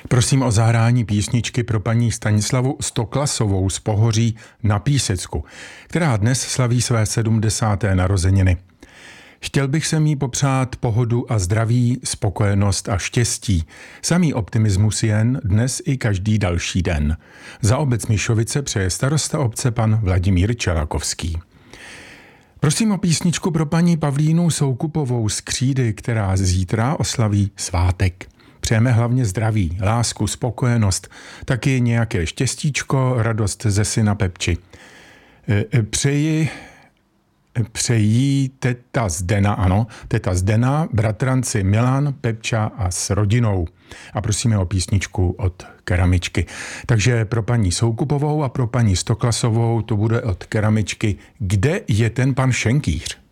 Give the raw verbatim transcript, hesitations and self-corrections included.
Prosím o zahrání písničky pro paní Stanislavu Stoklasovou z Pohoří na Písecku, která dnes slaví své sedmdesáté narozeniny. Chtěl bych se jí popřát pohodu a zdraví, spokojenost a štěstí. Samý optimismus jen dnes i každý další den. Za obec Mišovice přeje starosta obce pan Vladimír Čelakovský. Prosím o písničku pro paní Pavlínu Soukupovou z Křídy, která zítra oslaví svátek. Přejeme hlavně zdraví, lásku, spokojenost, taky nějaké štěstíčko, radost ze syna Pepči. Přeji, přeji teta Zdena, ano, teta Zdena, bratranci Milan, Pepča a s rodinou. A prosíme o písničku od Keramičky. Takže pro paní Soukupovou a pro paní Stoklasovou to bude od Keramičky Kde je ten pan Šenkýř?